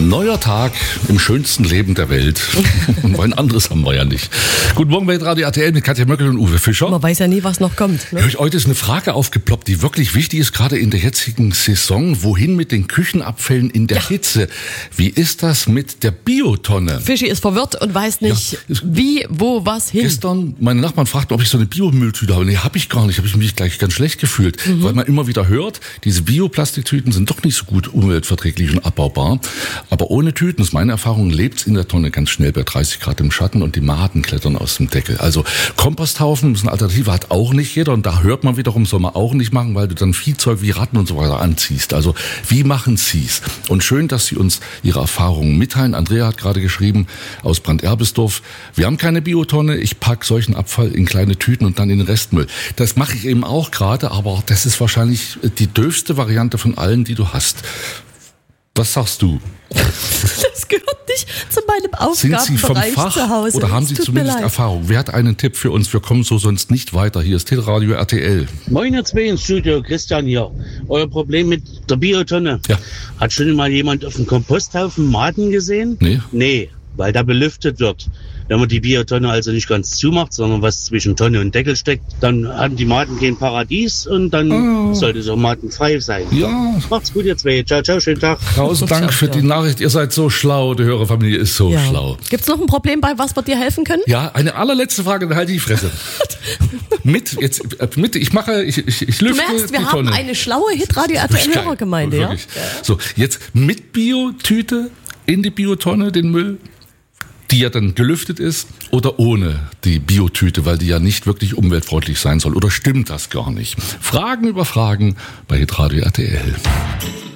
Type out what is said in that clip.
Neuer Tag im schönsten Leben der Welt. Und ein anderes haben wir ja nicht. Guten Morgen bei Radio RTL mit Katja Möckel und Uwe Fischer. Man weiß ja nie, was noch kommt. Ne? Heute ist eine Frage aufgeploppt, die wirklich wichtig ist, gerade in der jetzigen Saison. Wohin mit den Küchenabfällen in der Hitze? Wie ist das mit der Biotonne? Fischi ist verwirrt und weiß nicht, wie, wo, was hin. Gestern, meine Nachbarn fragten, ob ich so eine Biomülltüte habe. Nee, habe ich gar nicht. Habe ich mich gleich ganz schlecht gefühlt. Weil man immer wieder hört, diese Bioplastiktüten sind doch nicht so gut umweltverträglich und abbaubar. Aber ohne Tüten, das ist meine Erfahrung, lebt's in der Tonne ganz schnell bei 30 Grad im Schatten und die Maden klettern aus dem Deckel. Also Komposthaufen, das ist eine Alternative, hat auch nicht jeder. Und da hört man wiederum, soll man auch nicht machen, weil du dann Viehzeug wie Ratten und so weiter anziehst. Also wie machen Sie's? Und schön, dass Sie uns Ihre Erfahrungen mitteilen. Andrea hat gerade geschrieben aus Branderbisdorf, wir haben keine Biotonne, ich pack solchen Abfall in kleine Tüten und dann in den Restmüll. Das mache ich eben auch gerade, aber das ist wahrscheinlich die döfste Variante von allen, die du hast. Was sagst du? Das gehört nicht zu meinem Aufgabenbereich Sind Sie vom Fach zu Hause. oder haben Sie zumindest Erfahrung? Wer hat einen Tipp für uns? Wir kommen so sonst nicht weiter. Hier ist Teleradio RTL. Moin, ihr zwei ins Studio, Christian hier. Euer Problem mit der Biotonne. Ja. Hat schon mal jemand auf dem Komposthaufen Maden gesehen? Nee. Nee, weil da belüftet wird. Wenn man die Biotonne also nicht ganz zumacht, sondern was zwischen Tonne und Deckel steckt, dann haben die Maden kein Paradies und dann sollte es auch madenfrei sein. Ja. Macht's gut, ihr zwei. Ciao, ciao, schönen Tag. Tausend Dank für die Nachricht. Ihr seid so schlau. Die Hörerfamilie ist so schlau. Gibt's noch ein Problem bei, was wir dir helfen können? Ja, eine allerletzte Frage, dann halte ich die Fresse. Ich lüfte Du merkst, wir die haben Tonne. eine schlaue Hitradio RTL-Hörergemeinde, ja? Wirklich. So, jetzt mit Biotüte in die Biotonne, den Müll, die ja dann gelüftet ist, oder ohne die Biotüte, weil die ja nicht wirklich umweltfreundlich sein soll. Oder stimmt das gar nicht? Fragen über Fragen bei Hitradio RTL.